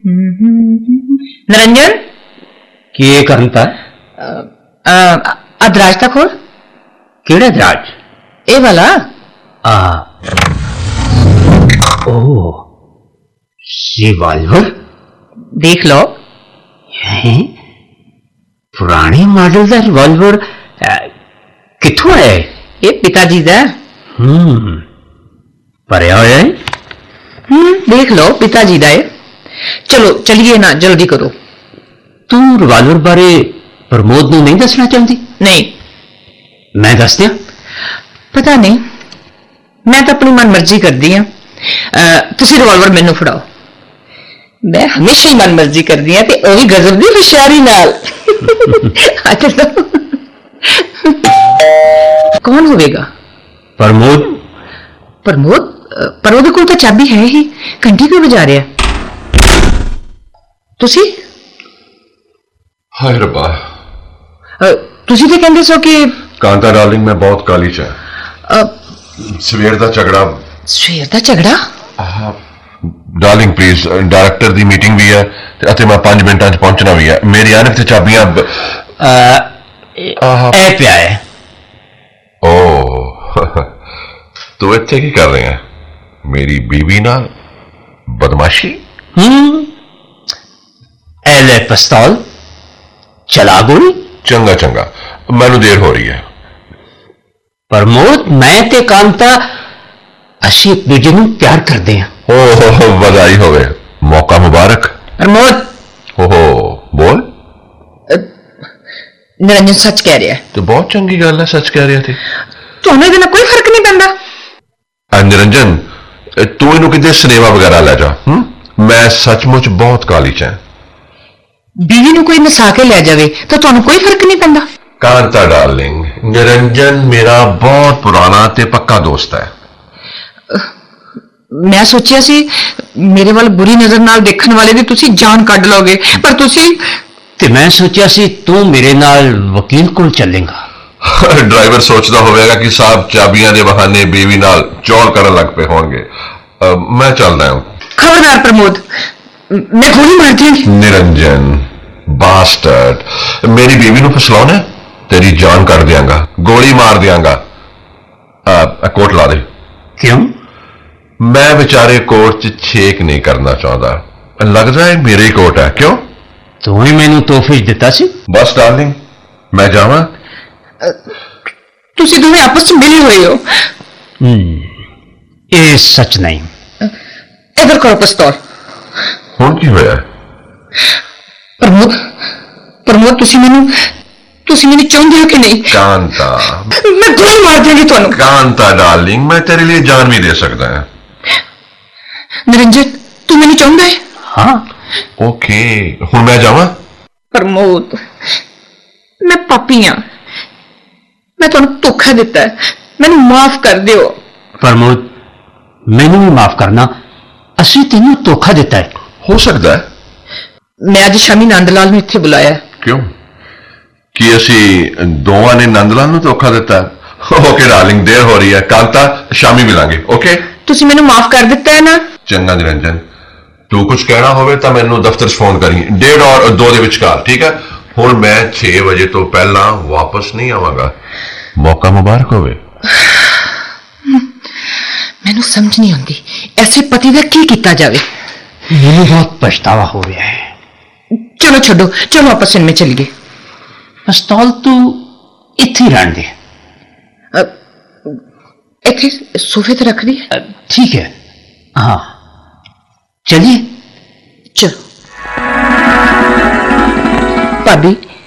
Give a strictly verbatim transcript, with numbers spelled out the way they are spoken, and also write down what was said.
निरंजन की करता दराज तक खोल। केड़ा दराज? ए वाला। आ ओ रिवॉल्वर देख लो। है पुराने मॉडल का रिवॉल्वर किथों है? ये पिताजी का। हम्म भरिया होया है। हम्म देख लो पिताजी का है। चलो चलिए ना, जल्दी करो। तू रिवॉल्वर बारे प्रमोद ने नहीं दसना चाहती? नहीं। मैं दस दिया? पता नहीं, मैं तो अपनी मन मर्जी करती हाँ। तुसी रिवॉल्वर मैनू फड़ाओ। मैं हमेशा ही मन मर्जी करती हाँ, वो भी गजब दी होशियारी नाल। कौन होवेगा? प्रमोद। प्रमोद? प्रमोद को तो चाबी है ही, घंटी क्यों बजा रहा? तुसी? हाय रब्बा। तुसी तो कहंदे सो कि कांता डार्लिंग मैं बहुत काली च सवेर दा झगड़ा। सवेर दा झगड़ा? Darling please, director the meeting भी है ते मैं पांच मिनटां च पहुंचना भी है। मेरी आने ते चाबियां ए पिया है। ओ तू इत्थे की कर रहे हैं? मेरी बीवी नाल बदमाशी? हम्म एले पिस्तौल चला गोली। चंगा चंगा, मैनू देर हो रही है। प्रमोद मैं ते कांता असी एक दूजे नूं प्यार करते हैं। ओहो बधाई होवे, मौका मुबारक। प्रमोद। ओहो बोल। निरंजन सच कह रहा है। तो बहुत चंगी गल है, सच कह रही थी। ਤੁਹਾਨੂੰ ਇਹਦੇ ਨਾਲ ਕੋਈ ਫਰਕ ਨਹੀਂ ਪੈਂਦਾ? निरंजन तू इनू किते सिनेमा वगैरह ले जा। मैं सचमुच बहुत काली च। बीवी ਨੂੰ ਕੋਈ ਨਸਾ ਕੇ ਲੈ ਜਾਵੇ ਤਾਂ ਤੁਹਾਨੂੰ ਕੋਈ ਫਰਕ ਨਹੀਂ ਪੈਂਦਾ? कांता डार्लिंग, निरंजन मेरा बहुत पुराना ते पक्का दोस्त है। मैं सोचिया सी मेरे वाल बुरी नजर नाल देखने वाले दी तुसी जान कढ लोगे, पर तुसी ते मैं सोचिया सी तू मेरे नाल वकील कोल चलेगा। ड्राइवर सोचता होगा कि साहब चाबियां दे बहाने बीवी नाल चौड़ करन लग पे होंगे। मैं चल रहा हूं। खबरदार प्रमोद, मैं गोली मार दूंगी। निरंजन बास्टर्ड, मेरी बीवी नू फसलाउना, तेरी जान कर दियांगा, गोली मार दियांगा। कोट ला दे। क्यों? मैं बेचारे कोर्ट च छेक नहीं करना चाहता, लगता है मेरे ही कोर्ट है। क्यों? तू ही मैनू तोहफे दिता सी। बस डार्लिंग मैं जावा। तुसी दोवें आपस में मिले हुए हो। हम्म ये सच नहीं। इधर करो पिस्तौल। हुण की होया? प्रमोद, प्रमोद तुसी मैनू तुसी मैनू चाहते हो कि नहीं? कांता मैं गोली मार दूंगी तुहानू। कांता डार्लिंग मैं तेरे लिए जान भी दे सकता है। निरंजन तू मैनू चाहता है? हाँ। ओके हुण मैं जावा? प्रमोद मैं पापी हाँ, मैं तुहानू धोखा दिता है, मैनू माफ कर दियो। प्रमोद मैनू भी माफ करना, असी तेनू धोखा दिता है। हो सकता है। मैं अज शामी नंदलाल नू इत्थे बुलाया। क्यों कि असी दोवां ने नंदलाल नू धोखा दिता है? ओके डार्लिंग देर हो रही है, कांता शामी मिलांगे। ओके तुसी मैनू माफ कर दिता है ना? चंगा निरंजन, तू कुछ कहना होवे तां मैनू दफ्तर फोन करी, डेढ़ और दो दे विचकार। ठीक है, हुण मैं छे बजे तो पहला वापस नहीं आवांगा। मौका मुबारक होवे। मैनू समझ नहीं आती ऐसे पति का की किया जाए। मैनू बहुत पछतावा हो रहा है। चलो छोड़ो, चलो आपस में चलिए। पिस्तौल तू इत्थे रहने दे। इत्थे सोफे ते रख दी। ठीक है हाँ चलिए। चलो भाभी